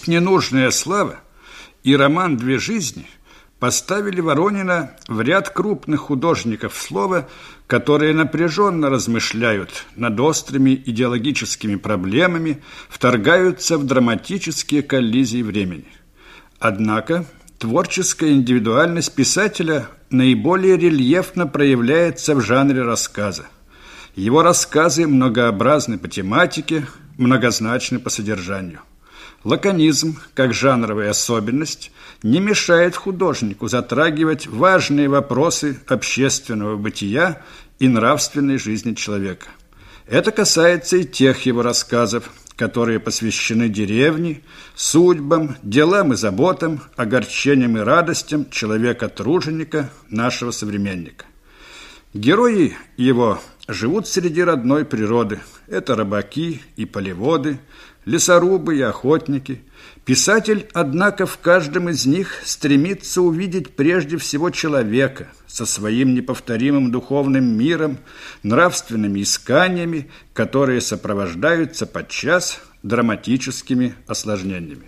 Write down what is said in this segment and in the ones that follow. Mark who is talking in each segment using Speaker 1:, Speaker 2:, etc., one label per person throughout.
Speaker 1: «Есть ненужная слава» и роман «Две жизни» поставили Воронина в ряд крупных художников слова, которые напряженно размышляют над острыми идеологическими проблемами, вторгаются в драматические коллизии времени. Однако творческая индивидуальность писателя наиболее рельефно проявляется в жанре рассказа. Его рассказы многообразны по тематике, многозначны по содержанию. Лаконизм, как жанровая особенность, не мешает художнику затрагивать важные вопросы общественного бытия и нравственной жизни человека. Это касается и тех его рассказов, которые посвящены деревне, судьбам, делам и заботам, огорчениям и радостям человека-труженика, нашего современника. Герои его живут среди родной природы. Это рыбаки и полеводы, лесорубы и охотники. Писатель, однако, в каждом из них стремится увидеть прежде всего человека со своим неповторимым духовным миром, нравственными исканиями, которые сопровождаются подчас драматическими осложнениями.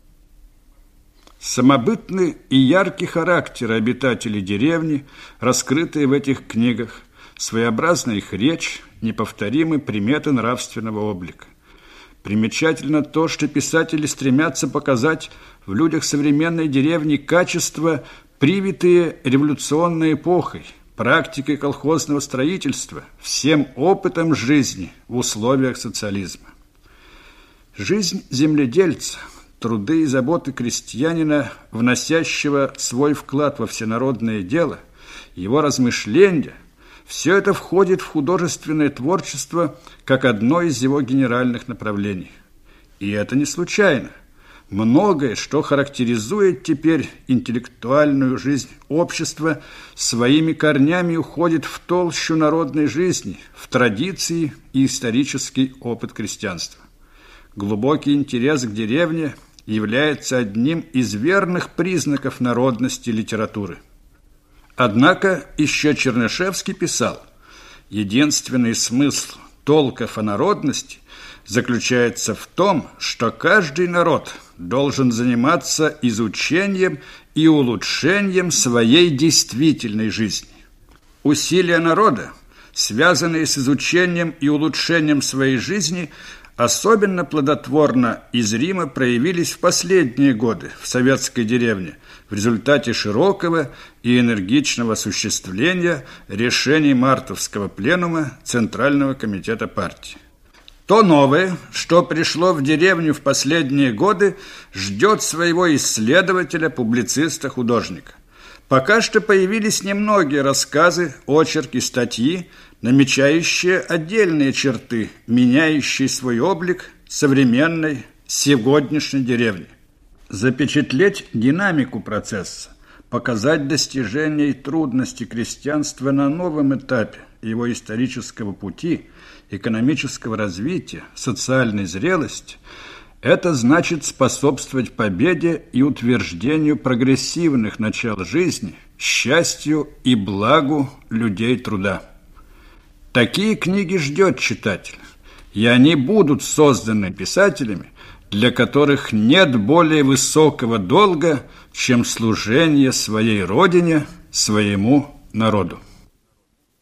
Speaker 1: Самобытны и яркий характер обитателей деревни, раскрытые в этих книгах, своеобразная их речь, неповторимые приметы нравственного облика. Примечательно то, что писатели стремятся показать в людях современной деревни качества, привитые революционной эпохой, практикой колхозного строительства, всем опытом жизни в условиях социализма. Жизнь земледельца, труды и заботы крестьянина, вносящего свой вклад во всенародное дело, его размышления – все это входит в художественное творчество как одно из его генеральных направлений. И это не случайно. Многое, что характеризует теперь интеллектуальную жизнь общества, своими корнями уходит в толщу народной жизни, в традиции и исторический опыт крестьянства. Глубокий интерес к деревне является одним из верных признаков народности литературы. Однако еще Чернышевский писал: единственный смысл толков о народности заключается в том, что каждый народ должен заниматься изучением и улучшением своей действительной жизни. Усилия народа, связанные с изучением и улучшением своей жизни, особенно плодотворно и зримо проявились в последние годы в советской деревне в результате широкого и энергичного осуществления решений Мартовского пленума Центрального комитета партии. То новое, что пришло в деревню в последние годы, ждет своего исследователя, публициста, художника. Пока что появились немногие рассказы, очерки, статьи, намечающие отдельные черты, меняющие свой облик современной, сегодняшней деревни. Запечатлеть динамику процесса, показать достижения и трудности крестьянства на новом этапе его исторического пути, экономического развития, социальной зрелости – это значит способствовать победе и утверждению прогрессивных начал жизни, счастью и благу людей труда. Такие книги ждет читателя, и они будут созданы писателями, для которых нет более высокого долга, чем служение своей родине, своему народу.